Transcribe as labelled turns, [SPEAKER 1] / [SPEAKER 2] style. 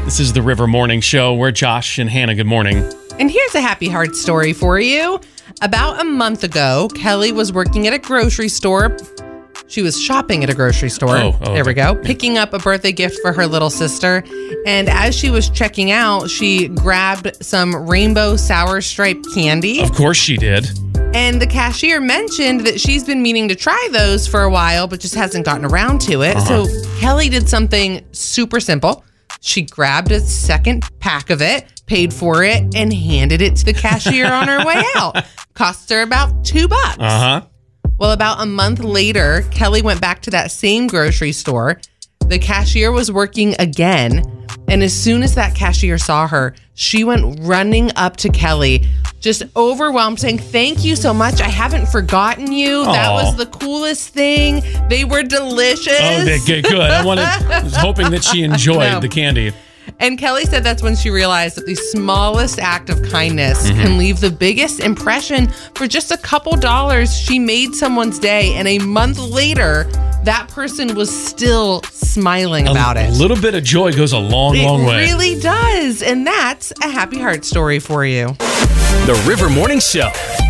[SPEAKER 1] This is the River Morning Show. We're Josh and Hannah. Good morning.
[SPEAKER 2] And here's a happy heart story for you. About a month ago, Kelly was working at a grocery store. She was shopping at a grocery store. There we go. Picking up a birthday gift for her little sister. And as she was checking out, she grabbed some rainbow sour stripe candy.
[SPEAKER 1] Of course she did.
[SPEAKER 2] And the cashier mentioned that she's been meaning to try those for a while, but just hasn't gotten around to it. So Kelly did something super simple. She grabbed a second pack of it, paid for it, and handed it to the cashier on her way out. Cost her about $2. Well, about a month later, Kelly went back to that same grocery store. The cashier was working again. And as soon as that cashier saw her, she went running up to Kelly, just overwhelmed, saying, "Thank you so much. I haven't forgotten you. That was the coolest thing. They were delicious."
[SPEAKER 1] Oh, good. I was hoping that she enjoyed the candy.
[SPEAKER 2] And Kelly said that's when she realized that the smallest act of kindness can leave the biggest impression. For just a couple dollars, she made someone's day. And a month later, that person was still smiling about it.
[SPEAKER 1] A little bit of joy goes a long way.
[SPEAKER 2] It really does. And that's a happy heart story for you.
[SPEAKER 3] The River Morning Show.